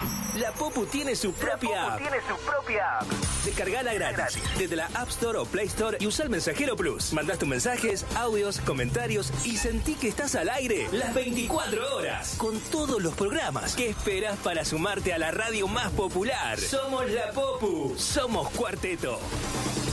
La Popu tiene su propia app. Descargala gratis desde la App Store o Play Store y usa el Mensajero Plus. Mandás tus mensajes, audios, comentarios y sentí que estás al aire las 24 horas con todos los programas. ¿Qué esperas para sumarte a la radio más popular? Somos la Popu. Somos Cuarteto.